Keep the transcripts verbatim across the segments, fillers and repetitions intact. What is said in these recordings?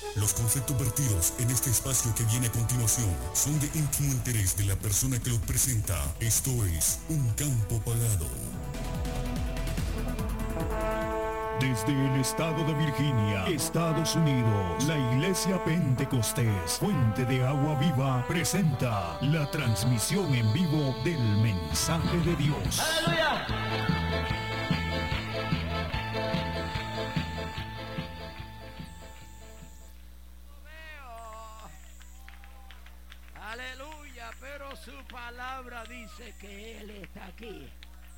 Los conceptos vertidos en este espacio que viene a continuación son de íntimo interés de la persona que los presenta. Esto es Un Campo Pagado. Desde el estado de Virginia, Estados Unidos, la Iglesia Pentecostés, Fuente de Agua Viva, presenta la transmisión en vivo del mensaje de Dios. ¡Aleluya! Aleluya, pero su palabra dice que Él está aquí.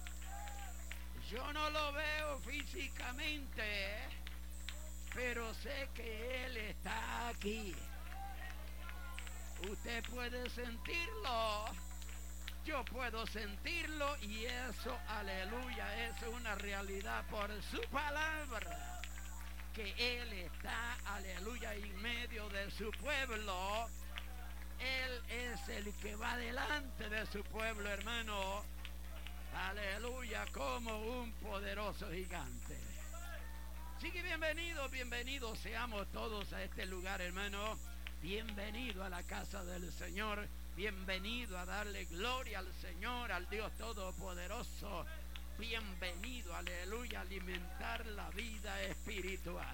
Yo no lo veo físicamente, pero sé que Él está aquí. Usted puede sentirlo, yo puedo sentirlo, y eso, aleluya, es una realidad por su palabra, que Él está, aleluya, en medio de su pueblo. Él es el que va delante de su pueblo, hermano. Aleluya, como un poderoso gigante. Así que bienvenidos, bienvenidos seamos todos a este lugar, hermano. Bienvenido a la casa del Señor. Bienvenido a darle gloria al Señor, al Dios Todopoderoso. Bienvenido, aleluya, a alimentar la vida espiritual.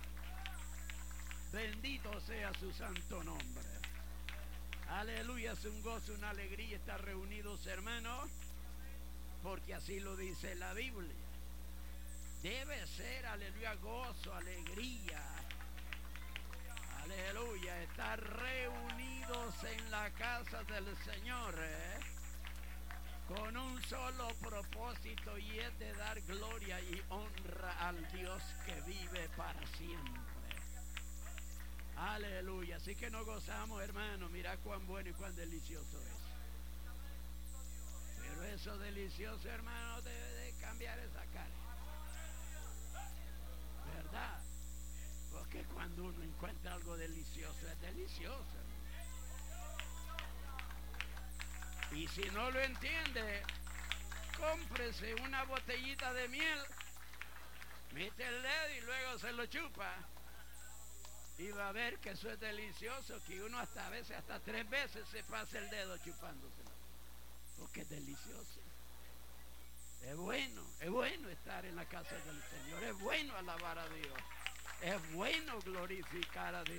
Bendito sea su santo nombre. Aleluya, es un gozo, una alegría estar reunidos, hermanos, porque así lo dice la Biblia. Debe ser, aleluya, gozo, alegría. Aleluya, estar reunidos en la casa del Señor, ¿eh? Con un solo propósito, y es de dar gloria y honra al Dios que vive para siempre. Aleluya, así que nos gozamos, hermano. Mira cuán bueno y cuán delicioso es. Pero eso delicioso, hermano, debe de cambiar esa cara, ¿verdad? Porque cuando uno encuentra algo delicioso, es delicioso, ¿no? Y si no lo entiende, cómprese una botellita de miel, mete el dedo y luego se lo chupa, y va a ver que eso es delicioso, que uno hasta a veces, hasta tres veces se pasa el dedo chupándoselo, porque es delicioso. Es bueno, es bueno estar en la casa del Señor, es bueno alabar a Dios, es bueno glorificar a Dios.